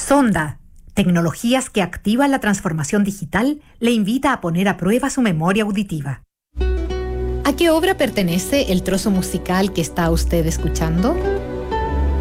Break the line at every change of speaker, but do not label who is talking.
Sonda, tecnologías que activan la transformación digital, le invita a poner a prueba su memoria auditiva.
¿A qué obra pertenece el trozo musical que está usted escuchando?